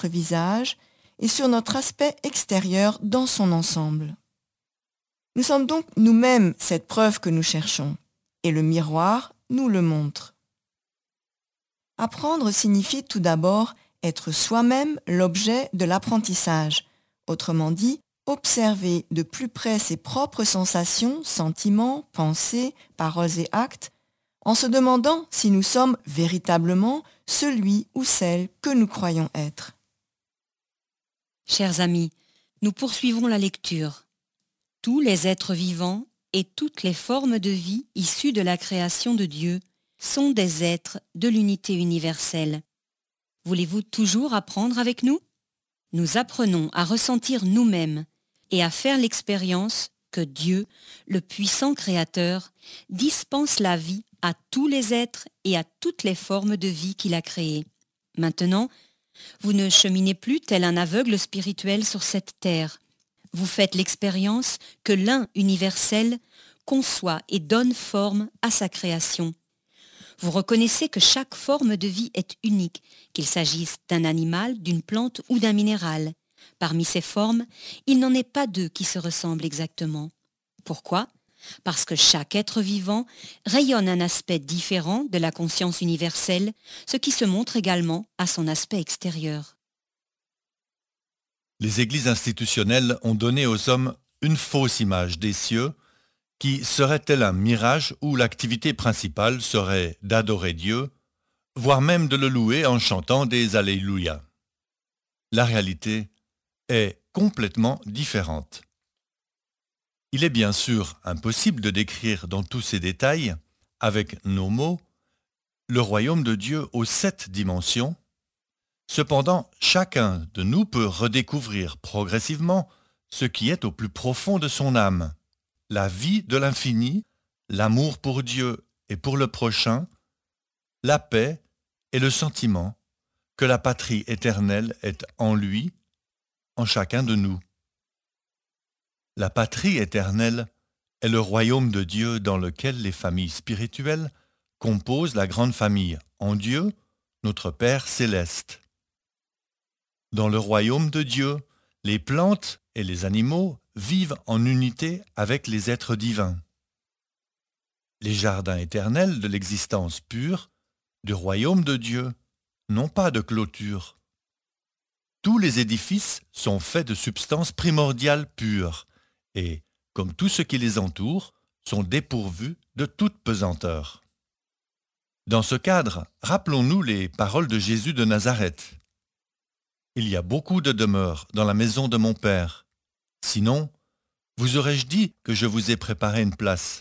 notre visage et sur notre aspect extérieur dans son ensemble. Nous sommes donc nous-mêmes cette preuve que nous cherchons, et le miroir nous le montre. Apprendre signifie tout d'abord être soi-même l'objet de l'apprentissage, autrement dit, observer de plus près ses propres sensations, sentiments, pensées, paroles et actes, en se demandant si nous sommes véritablement celui ou celle que nous croyons être. Chers amis, nous poursuivons la lecture. Tous les êtres vivants et toutes les formes de vie issues de la création de Dieu sont des êtres de l'unité universelle. Voulez-vous toujours apprendre avec nous? Nous apprenons à ressentir nous-mêmes et à faire l'expérience que Dieu, le puissant Créateur, dispense la vie à tous les êtres et à toutes les formes de vie qu'il a créées. Maintenant, vous ne cheminez plus tel un aveugle spirituel sur cette terre. Vous faites l'expérience que l'un universel conçoit et donne forme à sa création. Vous reconnaissez que chaque forme de vie est unique, qu'il s'agisse d'un animal, d'une plante ou d'un minéral. Parmi ces formes, il n'en est pas deux qui se ressemblent exactement. Pourquoi? Parce que chaque être vivant rayonne un aspect différent de la conscience universelle, ce qui se montre également à son aspect extérieur. Les églises institutionnelles ont donné aux hommes une fausse image des cieux, qui serait-elle un mirage où l'activité principale serait d'adorer Dieu, voire même de le louer en chantant des Alléluia. La réalité est complètement différente. Il est bien sûr impossible de décrire dans tous ses détails, avec nos mots, le royaume de Dieu aux 7 dimensions. Cependant, chacun de nous peut redécouvrir progressivement ce qui est au plus profond de son âme, la vie de l'infini, l'amour pour Dieu et pour le prochain, la paix et le sentiment que la patrie éternelle est en lui, en chacun de nous. La patrie éternelle est le royaume de Dieu dans lequel les familles spirituelles composent la grande famille en Dieu, notre Père céleste. Dans le royaume de Dieu, les plantes et les animaux vivent en unité avec les êtres divins. Les jardins éternels de l'existence pure du royaume de Dieu n'ont pas de clôture. Tous les édifices sont faits de substances primordiales pures et, comme tout ce qui les entoure, sont dépourvus de toute pesanteur. Dans ce cadre, rappelons-nous les paroles de Jésus de Nazareth. Il y a beaucoup de demeures dans la maison de mon Père. Sinon, vous aurais-je dit que je vous ai préparé une place?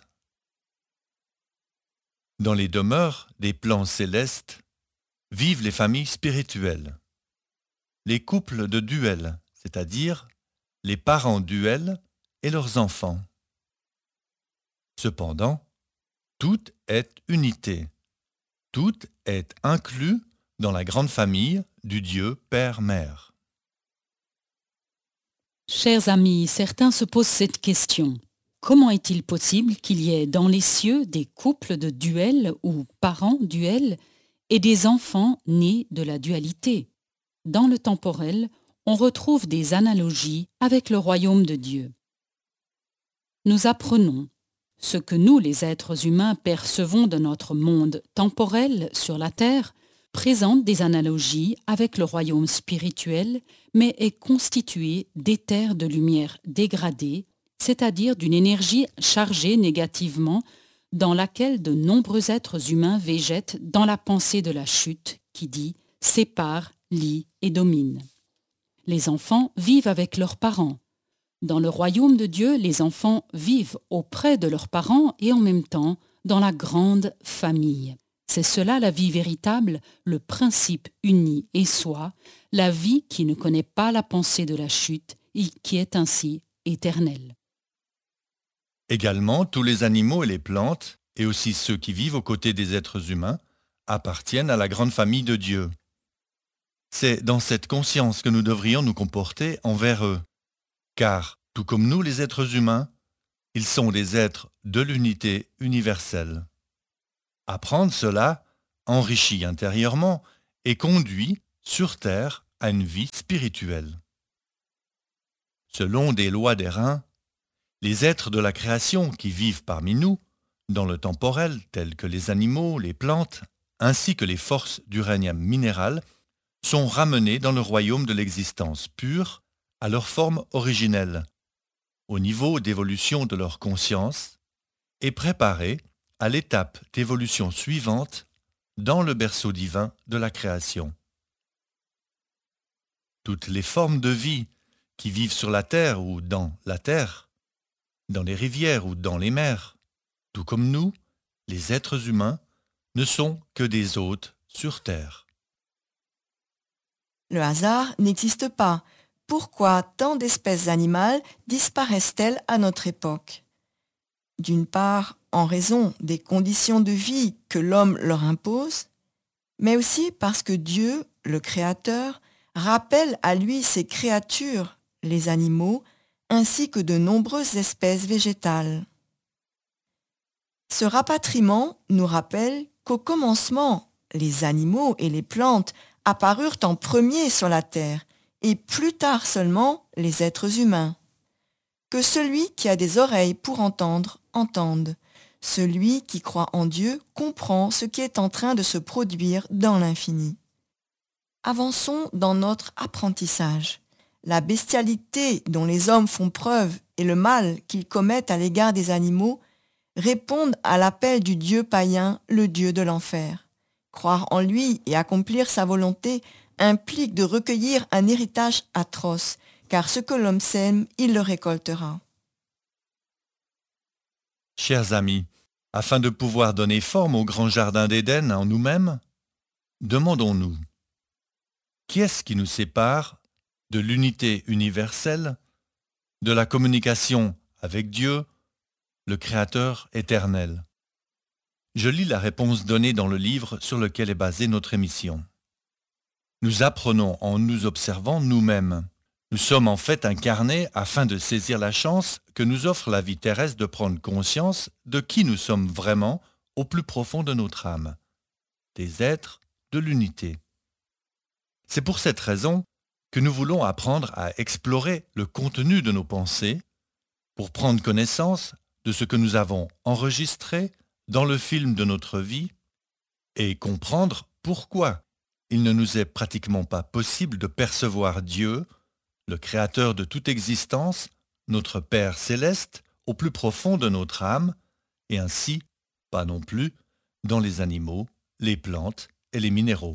Dans les demeures des plans célestes vivent les familles spirituelles, les couples de duel, c'est-à-dire les parents duel et leurs enfants. Cependant, tout est unité, tout est inclus dans la grande famille du Dieu Père-Mère. Chers amis, certains se posent cette question. Comment est-il possible qu'il y ait dans les cieux des couples de duel ou parents duel et des enfants nés de la dualité? Dans le temporel, on retrouve des analogies avec le royaume de Dieu. Nous apprenons ce que nous, les êtres humains, percevons de notre monde temporel sur la terre présente des analogies avec le royaume spirituel, mais est constitué d'éthers de lumière dégradée, c'est-à-dire d'une énergie chargée négativement dans laquelle de nombreux êtres humains végètent dans la pensée de la chute qui dit « sépare, lie et domine ». Les enfants vivent avec leurs parents. Dans le royaume de Dieu, les enfants vivent auprès de leurs parents et en même temps dans la grande famille. C'est cela la vie véritable, le principe uni et soi, la vie qui ne connaît pas la pensée de la chute et qui est ainsi éternelle. Également, tous les animaux et les plantes, et aussi ceux qui vivent aux côtés des êtres humains, appartiennent à la grande famille de Dieu. C'est dans cette conscience que nous devrions nous comporter envers eux, car, tout comme nous les êtres humains, ils sont des êtres de l'unité universelle. Apprendre cela enrichit intérieurement et conduit, sur terre, à une vie spirituelle. Selon des lois des reins, les êtres de la création qui vivent parmi nous, dans le temporel, tels que les animaux, les plantes, ainsi que les forces du règne minéral, sont ramenés dans le royaume de l'existence pure à leur forme originelle, au niveau d'évolution de leur conscience, et préparés à l'étape d'évolution suivante dans le berceau divin de la création. Toutes les formes de vie qui vivent sur la terre ou dans la terre, dans les rivières ou dans les mers, tout comme nous, les êtres humains, ne sont que des hôtes sur terre. Le hasard n'existe pas. Pourquoi tant d'espèces animales disparaissent-elles à notre époque? D'une part, en raison des conditions de vie que l'homme leur impose, mais aussi parce que Dieu, le Créateur, rappelle à lui ses créatures, les animaux, ainsi que de nombreuses espèces végétales. Ce rapatriement nous rappelle qu'au commencement, les animaux et les plantes apparurent en premier sur la terre, et plus tard seulement les êtres humains. Que celui qui a des oreilles pour entendre, entende. Celui qui croit en Dieu comprend ce qui est en train de se produire dans l'infini. Avançons dans notre apprentissage. La bestialité dont les hommes font preuve et le mal qu'ils commettent à l'égard des animaux répondent à l'appel du Dieu païen, le Dieu de l'enfer. Croire en lui et accomplir sa volonté implique de recueillir un héritage atroce, car ce que l'homme sème, il le récoltera. Chers amis, afin de pouvoir donner forme au grand jardin d'Éden en nous-mêmes, demandons-nous, qui est-ce qui nous sépare de l'unité universelle, de la communication avec Dieu, le Créateur éternel? Je lis la réponse donnée dans le livre sur lequel est basée notre émission. Nous apprenons en nous observant nous-mêmes. Nous sommes en fait incarnés afin de saisir la chance que nous offre la vie terrestre de prendre conscience de qui nous sommes vraiment au plus profond de notre âme, des êtres de l'unité. C'est pour cette raison que nous voulons apprendre à explorer le contenu de nos pensées pour prendre connaissance de ce que nous avons enregistré dans le film de notre vie et comprendre pourquoi il ne nous est pratiquement pas possible de percevoir Dieu, le Créateur de toute existence, notre Père céleste, au plus profond de notre âme, et ainsi, pas non plus, dans les animaux, les plantes et les minéraux.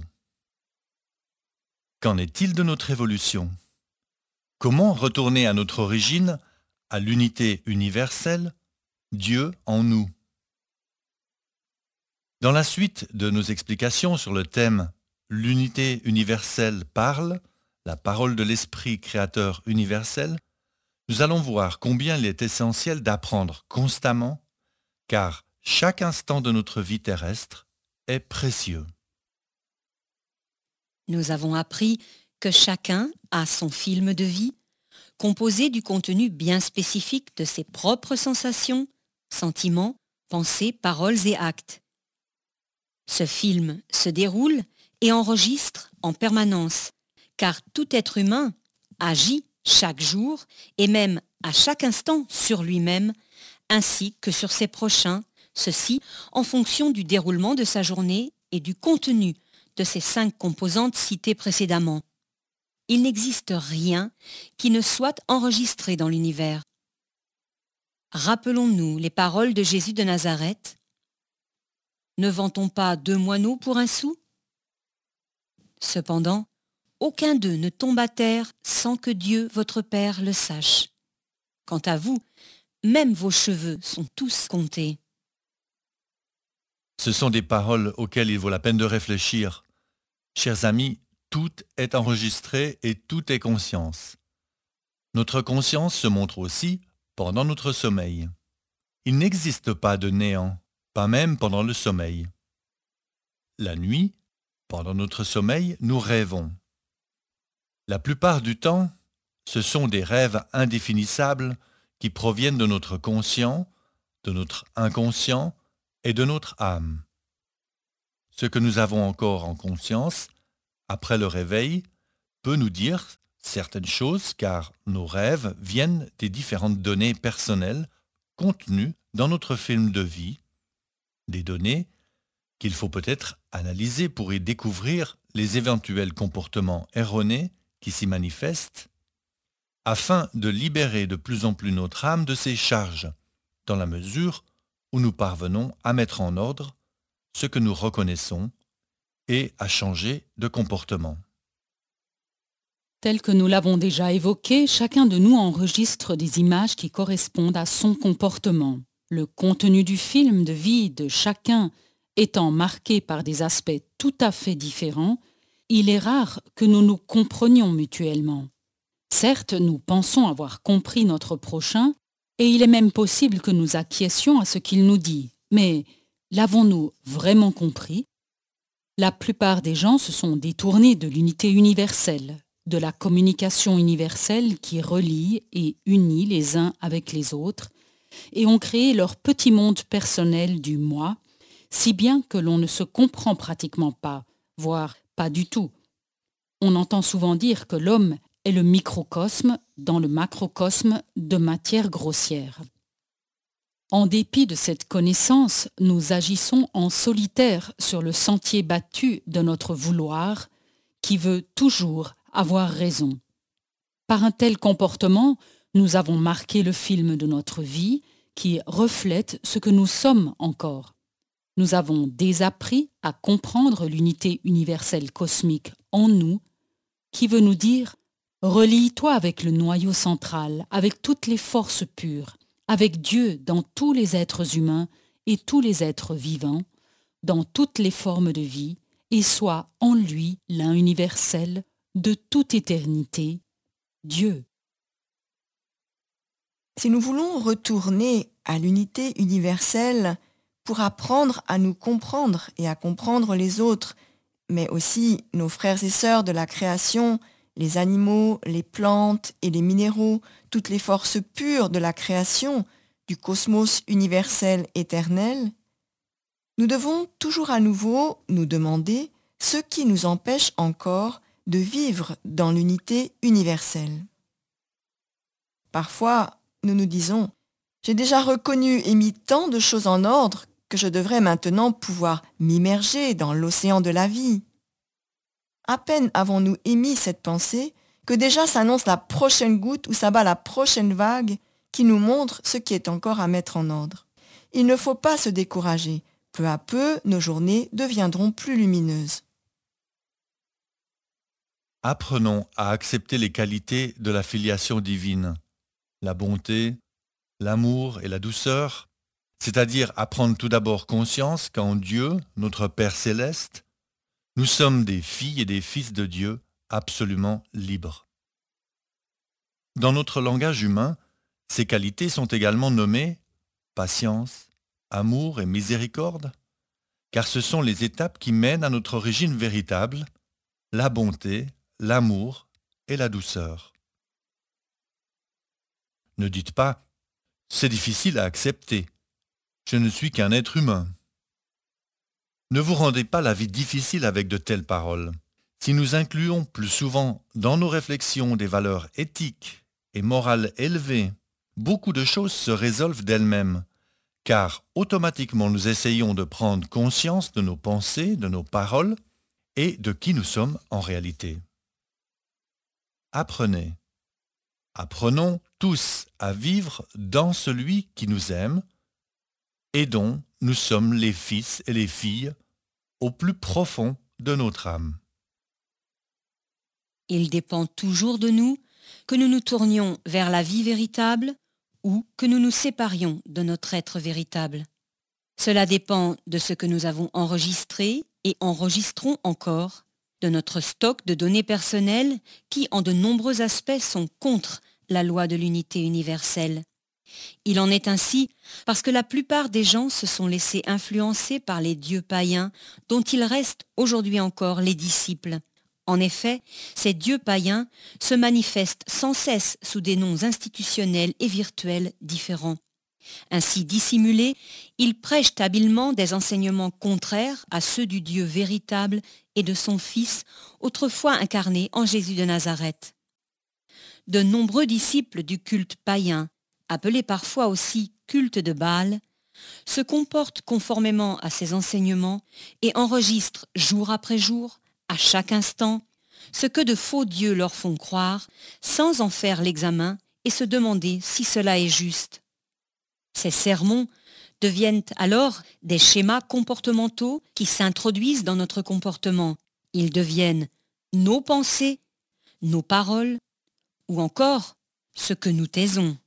Qu'en est-il de notre évolution? Comment retourner à notre origine, à l'unité universelle, Dieu en nous? Dans la suite de nos explications sur le thème « L'unité universelle parle », la parole de l'Esprit créateur universel, nous allons voir combien il est essentiel d'apprendre constamment, car chaque instant de notre vie terrestre est précieux. Nous avons appris que chacun a son film de vie, composé du contenu bien spécifique de ses propres sensations, sentiments, pensées, paroles et actes. Ce film se déroule et enregistre en permanence, car tout être humain agit chaque jour et même à chaque instant sur lui-même, ainsi que sur ses prochains, ceci en fonction du déroulement de sa journée et du contenu de ces 5 composantes citées précédemment. Il n'existe rien qui ne soit enregistré dans l'univers. Rappelons-nous les paroles de Jésus de Nazareth. Ne vend-on pas 2 moineaux pour un sou? Cependant, aucun d'eux ne tombe à terre sans que Dieu, votre Père, le sache. Quant à vous, même vos cheveux sont tous comptés. Ce sont des paroles auxquelles il vaut la peine de réfléchir. Chers amis, tout est enregistré et tout est conscience. Notre conscience se montre aussi pendant notre sommeil. Il n'existe pas de néant, pas même pendant le sommeil. La nuit, pendant notre sommeil, nous rêvons. La plupart du temps, ce sont des rêves indéfinissables qui proviennent de notre conscient, de notre inconscient et de notre âme. Ce que nous avons encore en conscience, après le réveil, peut nous dire certaines choses car nos rêves viennent des différentes données personnelles contenues dans notre film de vie, des données qu'il faut peut-être analyser pour y découvrir les éventuels comportements erronés qui s'y manifestent, afin de libérer de plus en plus notre âme de ses charges, dans la mesure où nous parvenons à mettre en ordre ce que nous reconnaissons et à changer de comportement. Tel que nous l'avons déjà évoqué, chacun de nous enregistre des images qui correspondent à son comportement. Le contenu du film de vie de chacun étant marqué par des aspects tout à fait différents, il est rare que nous nous comprenions mutuellement. Certes, nous pensons avoir compris notre prochain, et il est même possible que nous acquiescions à ce qu'il nous dit. Mais l'avons-nous vraiment compris ? La plupart des gens se sont détournés de l'unité universelle, de la communication universelle qui relie et unit les uns avec les autres, et ont créé leur petit monde personnel du moi, si bien que l'on ne se comprend pratiquement pas, voire pas du tout. On entend souvent dire que l'homme est le microcosme dans le macrocosme de matière grossière. En dépit de cette connaissance, nous agissons en solitaire sur le sentier battu de notre vouloir, qui veut toujours avoir raison. Par un tel comportement, nous avons marqué le film de notre vie qui reflète ce que nous sommes encore. Nous avons désappris à comprendre l'unité universelle cosmique en nous, qui veut nous dire « Relie-toi avec le noyau central, avec toutes les forces pures, avec Dieu dans tous les êtres humains et tous les êtres vivants, dans toutes les formes de vie, et sois en lui l'un universel de toute éternité, Dieu. » Si nous voulons retourner à l'unité universelle pour apprendre à nous comprendre et à comprendre les autres, mais aussi nos frères et sœurs de la création, les animaux, les plantes et les minéraux, toutes les forces pures de la création, du cosmos universel éternel, nous devons toujours à nouveau nous demander ce qui nous empêche encore de vivre dans l'unité universelle. Parfois, nous nous disons « J'ai déjà reconnu et mis tant de choses en ordre que je devrais maintenant pouvoir m'immerger dans l'océan de la vie. » À peine avons-nous émis cette pensée que déjà s'annonce la prochaine goutte ou s'abat la prochaine vague qui nous montre ce qui est encore à mettre en ordre. Il ne faut pas se décourager. Peu à peu, nos journées deviendront plus lumineuses. Apprenons à accepter les qualités de la filiation divine, la bonté, l'amour et la douceur, c'est-à-dire à prendre tout d'abord conscience qu'en Dieu, notre Père céleste, nous sommes des filles et des fils de Dieu absolument libres. Dans notre langage humain, ces qualités sont également nommées patience, amour et miséricorde, car ce sont les étapes qui mènent à notre origine véritable, la bonté, l'amour et la douceur. Ne dites pas « c'est difficile à accepter, je ne suis qu'un être humain ». Ne vous rendez pas la vie difficile avec de telles paroles. Si nous incluons plus souvent dans nos réflexions des valeurs éthiques et morales élevées, beaucoup de choses se résolvent d'elles-mêmes, car automatiquement nous essayons de prendre conscience de nos pensées, de nos paroles et de qui nous sommes en réalité. Apprenez. Apprenons tous à vivre dans celui qui nous aime et dont nous sommes les fils et les filles au plus profond de notre âme. Il dépend toujours de nous que nous nous tournions vers la vie véritable ou que nous nous séparions de notre être véritable. Cela dépend de ce que nous avons enregistré et enregistrons encore, de notre stock de données personnelles qui, en de nombreux aspects, sont contre la loi de l'unité universelle. Il en est ainsi parce que la plupart des gens se sont laissés influencer par les dieux païens dont ils restent aujourd'hui encore les disciples. En effet, ces dieux païens se manifestent sans cesse sous des noms institutionnels et virtuels différents. Ainsi dissimulés, ils prêchent habilement des enseignements contraires à ceux du Dieu véritable et de son Fils, autrefois incarné en Jésus de Nazareth. De nombreux disciples du culte païen, appelé parfois aussi culte de Baal, se comportent conformément à ces enseignements et enregistrent jour après jour, à chaque instant, ce que de faux dieux leur font croire, sans en faire l'examen et se demander si cela est juste. Ces sermons deviennent alors des schémas comportementaux qui s'introduisent dans notre comportement. Ils deviennent nos pensées, nos paroles, ou encore ce que nous taisons.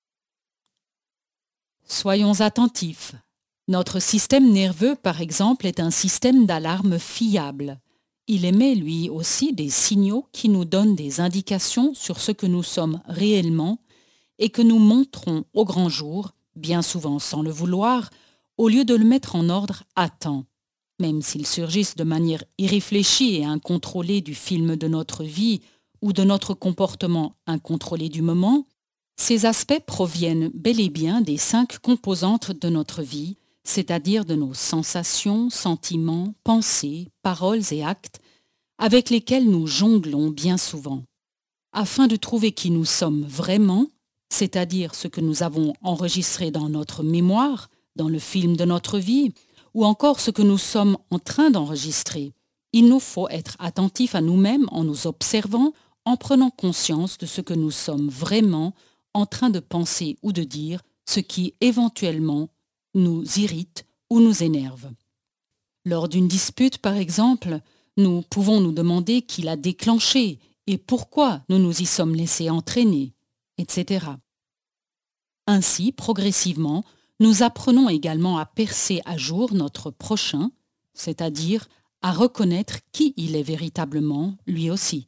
Soyons attentifs. Notre système nerveux, par exemple, est un système d'alarme fiable. Il émet lui aussi des signaux qui nous donnent des indications sur ce que nous sommes réellement et que nous montrons au grand jour, bien souvent sans le vouloir, au lieu de le mettre en ordre à temps. Même s'ils surgissent de manière irréfléchie et incontrôlée du film de notre vie ou de notre comportement incontrôlé du moment, ces aspects proviennent bel et bien des 5 composantes de notre vie, c'est-à-dire de nos sensations, sentiments, pensées, paroles et actes, avec lesquels nous jonglons bien souvent. Afin de trouver qui nous sommes vraiment, c'est-à-dire ce que nous avons enregistré dans notre mémoire, dans le film de notre vie, ou encore ce que nous sommes en train d'enregistrer, il nous faut être attentifs à nous-mêmes en nous observant, en prenant conscience de ce que nous sommes vraiment en train de penser ou de dire, ce qui éventuellement nous irrite ou nous énerve. Lors d'une dispute, par exemple, nous pouvons nous demander qui l'a déclenché et pourquoi nous nous y sommes laissés entraîner, etc. Ainsi, progressivement, nous apprenons également à percer à jour notre prochain, c'est-à-dire à reconnaître qui il est véritablement, lui aussi.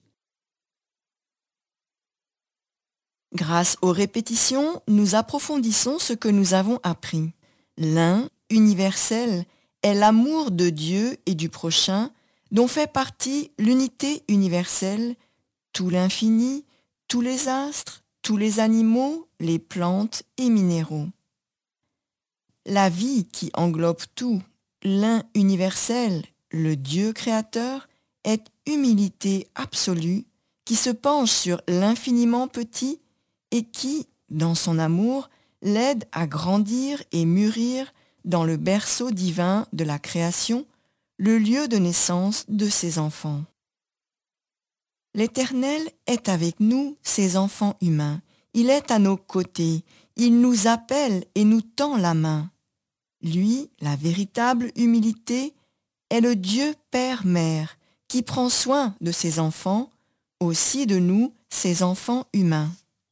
Grâce aux répétitions, nous approfondissons ce que nous avons appris. L'un, universel, est l'amour de Dieu et du prochain, dont fait partie l'unité universelle, tout l'infini, tous les astres, tous les animaux, les plantes et minéraux. La vie qui englobe tout, l'un universel, le Dieu créateur, est humilité absolue qui se penche sur l'infiniment petit et qui, dans son amour, l'aide à grandir et mûrir dans le berceau divin de la création, le lieu de naissance de ses enfants. L'Éternel est avec nous, ses enfants humains. Il est à nos côtés. Il nous appelle et nous tend la main. Lui, la véritable humilité, est le Dieu Père-Mère qui prend soin de ses enfants, aussi de nous, ses enfants humains.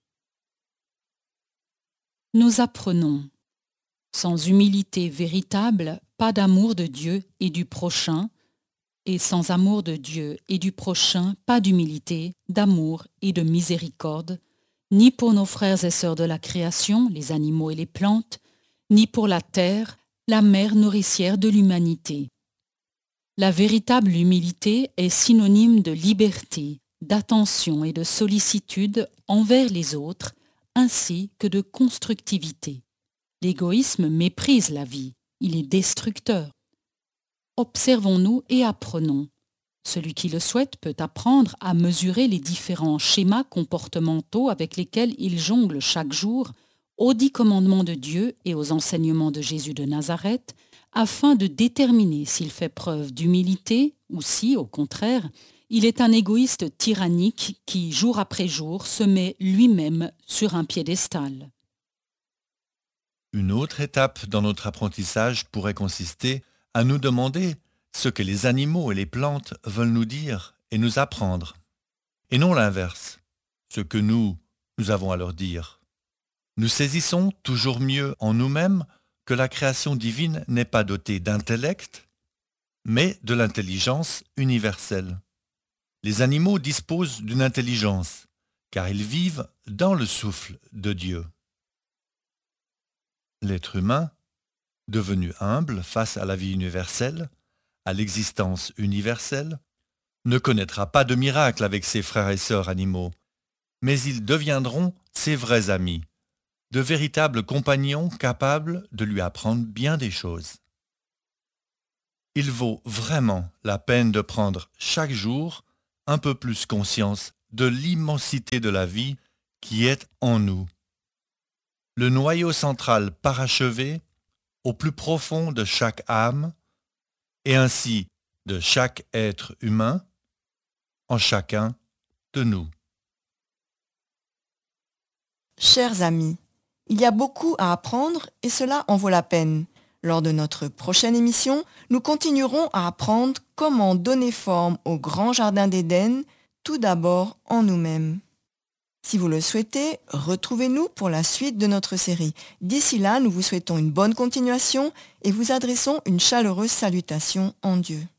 Nous apprenons. Sans humilité véritable, pas d'amour de Dieu et du prochain, et sans amour de Dieu et du prochain, pas d'humilité, d'amour et de miséricorde, ni pour nos frères et sœurs de la création, les animaux et les plantes, ni pour la terre, la mère nourricière de l'humanité. La véritable humilité est synonyme de liberté, d'attention et de sollicitude envers les autres, ainsi que de constructivité. L'égoïsme méprise la vie, il est destructeur. Observons-nous et apprenons. Celui qui le souhaite peut apprendre à mesurer les différents schémas comportementaux avec lesquels il jongle chaque jour aux 10 commandements de Dieu et aux enseignements de Jésus de Nazareth, afin de déterminer s'il fait preuve d'humilité ou si, au contraire, il est un égoïste tyrannique qui, jour après jour, se met lui-même sur un piédestal. Une autre étape dans notre apprentissage pourrait consister à nous demander ce que les animaux et les plantes veulent nous dire et nous apprendre, et non l'inverse, ce que nous avons à leur dire. Nous saisissons toujours mieux en nous-mêmes que la création divine n'est pas dotée d'intellect, mais de l'intelligence universelle. Les animaux disposent d'une intelligence, car ils vivent dans le souffle de Dieu. L'être humain, devenu humble face à la vie universelle, à l'existence universelle, ne connaîtra pas de miracle avec ses frères et sœurs animaux, mais ils deviendront ses vrais amis, de véritables compagnons capables de lui apprendre bien des choses. Il vaut vraiment la peine de prendre chaque jour un peu plus conscience de l'immensité de la vie qui est en nous. Le noyau central parachevé au plus profond de chaque âme et ainsi de chaque être humain en chacun de nous. Chers amis, il y a beaucoup à apprendre et cela en vaut la peine. Lors de notre prochaine émission, nous continuerons à apprendre comment donner forme au grand jardin d'Éden, tout d'abord en nous-mêmes. Si vous le souhaitez, retrouvez-nous pour la suite de notre série. D'ici là, nous vous souhaitons une bonne continuation et vous adressons une chaleureuse salutation en Dieu.